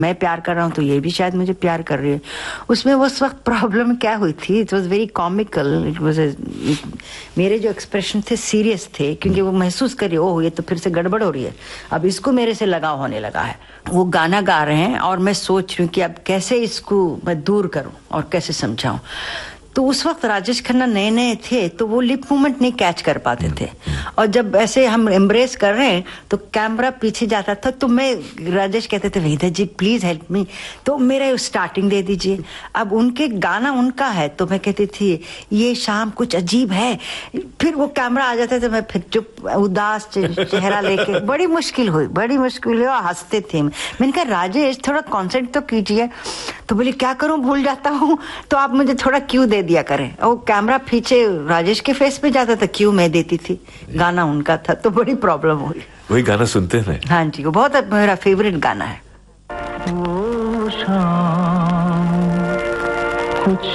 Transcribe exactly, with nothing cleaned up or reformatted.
मैं प्यार कर रहा हूँ तो ये भी शायद मुझे प्यार कर रही है। उसमें उस वक्त प्रॉब्लम क्या हुई थी, it was very comical, it was मेरे जो एक्सप्रेशन थे सीरियस थे, क्योंकि वो महसूस करिए ओह ये तो फिर से गड़बड़ हो रही है, अब इसको मेरे से लगाव होने लगा है। वो गाना गा रहे हैं और मैं सोच रही हूँ कि अब कैसे इसको मैं दूर करूँ और कैसे समझाऊं। तो उस वक्त राजेश खन्ना नए नए थे तो वो लिप मूवमेंट नहीं कैच कर पाते थे, और जब ऐसे हम एम्ब्रेस कर रहे हैं तो कैमरा पीछे जाता था, तो मैं राजेश कहते थे वेदा जी प्लीज हेल्प मी, तो मेरा स्टार्टिंग दे दीजिए। अब उनके गाना उनका है तो मैं कहती थी ये शाम कुछ अजीब है, फिर वो कैमरा आ जाता था, मैं फिर चुप उदास चेहरा लेके बड़ी मुश्किल हुई बड़ी मुश्किल हुई और हंसते थे। मैंने कहा राजेश थोड़ा कॉन्सेंट्रेट तो कीजिए, तो बोले क्या करूं भूल जाता हूं, तो आप मुझे थोड़ा क्यू दे दिया करें। और कैमरा पीछे राजेश के फेस पे जाता था, क्यू मैं देती थी, गाना उनका था, तो बड़ी प्रॉब्लम हुई। वही गाना सुनते हैं? हाँ जी, वो बहुत मेरा फेवरेट गाना है।